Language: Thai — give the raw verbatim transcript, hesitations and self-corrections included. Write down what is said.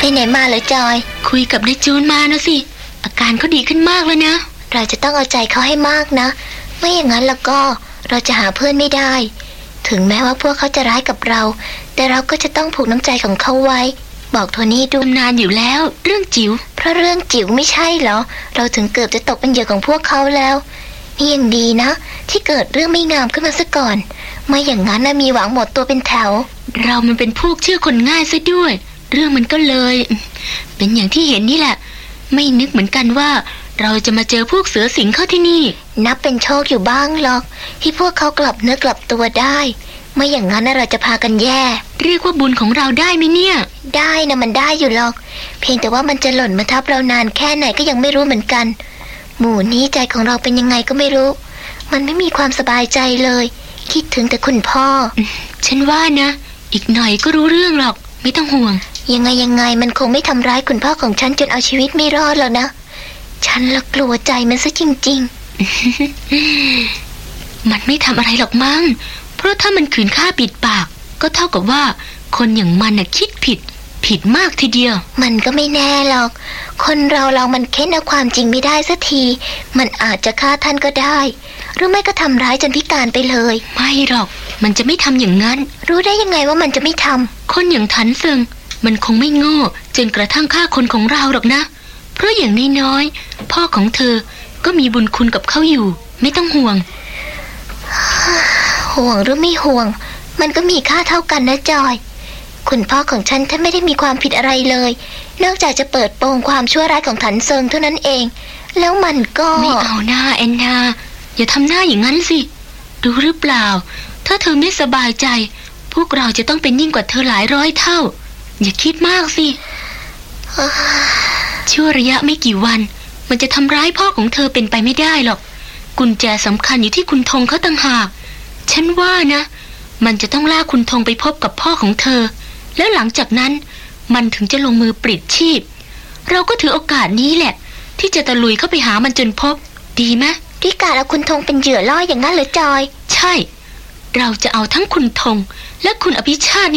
ไหนมาเหรอจอยคุยกับนายจูนมานะสิอาการเขาดีขึ้นมากแล้วนะเราจะต้องเอาใจเขาให้มากนะไม่อย่างนั้นแล้วก็เราจะหาเพื่อนไม่ได้ถึงแม้ว่าพวกเขาจะร้ายกับเราแต่เราก็จะต้องผูกน้ำใจของเขาไว้บอกโทนี่ดูนานอยู่แล้วเรื่องจิ๋วเพราะเรื่องจิ๋วไม่ใช่เหรอเราถึงเกือบจะตกเป็นเหยื่อของพวกเขาแล้วนี่ยังดีนะที่เกิดเรื่องไม่งามขึ้นมาซะก่อนไม่อย่างนั้นน่ะมีหวังหมดตัวเป็นแถวเรามันเป็นพวกเชื่อคนง่ายซะด้วยเรื่องมันก็เลยเป็นอย่างที่เห็นนี่แหละไม่นึกเหมือนกันว่าเราจะมาเจอพวกเสือสิงเข้าที่นี่นับเป็นโชคอยู่บ้างหรอกที่พวกเขากลับเนื้อกลับตัวได้ไม่อย่างนั้นเราจะพากันแย่เรียกว่าบุญของเราได้ไหมเนี่ยได้นะมันได้อยู่หรอกเพียงแต่ว่ามันจะหล่นมาทับเรานานแค่ไหนก็ยังไม่รู้เหมือนกันหมู่นี้ใจของเราเป็นยังไงก็ไม่รู้มันไม่มีความสบายใจเลยคิดถึงแต่คุณพ่อฉันว่านะอีกหน่อยก็รู้เรื่องหรอกไม่ต้องห่วงยังไงยังไงมันคงไม่ทำร้ายคุณพ่อของฉันจนเอาชีวิตไม่รอดแล้วนะฉันละกลัวใจมันซะจริงๆ มันไม่ทำอะไรหรอกมั้งเพราะถ้ามันขืนฆ่าปิดปากก็เท่ากับว่าคนอย่างมันน่ะคิดผิดผิดมากทีเดียวมันก็ไม่แน่หรอกคนเราเรามันเค้นเอาความจริงไม่ได้สักทีมันอาจจะฆ่าท่านก็ได้หรือไม่ก็ทำร้ายจนพิการไปเลยไม่หรอกมันจะไม่ทำอย่างนั้นรู้ได้ยังไงว่ามันจะไม่ทำคนอย่างถันเซิงมันคงไม่โง่จนกระทั่งฆ่าคนของเราหรอกนะเพราะอย่างน้อยๆพ่อของเธอก็มีบุญคุณกับเขาอยู่ไม่ต้องห่วงห่วงหรือไม่ห่วงมันก็มีค่าเท่ากันนะจอยคุณพ่อของฉันท่านไม่ได้มีความผิดอะไรเลยนอกจากจะเปิดโปงความชั่วร้ายของถันเซิงเท่านั้นเองแล้วมันก็ไม่เอาหน้าแอนนาอย่าทำหน้าอย่างนั้นสิรู้หรือเปล่าถ้าเธอไม่สบายใจพวกเราจะต้องเป็นยิ่งกว่าเธอหลายร้อยเท่าอย่าคิดมากสิชั่วระยะไม่กี่วันมันจะทำร้ายพ่อของเธอเป็นไปไม่ได้หรอกกุญแจสำคัญอยู่ที่คุณธงเขาต่างหากฉันว่านะมันจะต้องลากคุณธงไปพบกับพ่อของเธอแล้วหลังจากนั้นมันถึงจะลงมือปลิดชีพเราก็ถือโอกาสนี้แหละที่จะตะลุยเข้าไปหามันจนพบดีไหมที่การเอาคุณธงเป็นเหยื่อล่ออย่างนั้นเหรอจอยใช่เราจะเอาทั้งคุณธงและคุณอภิชาติ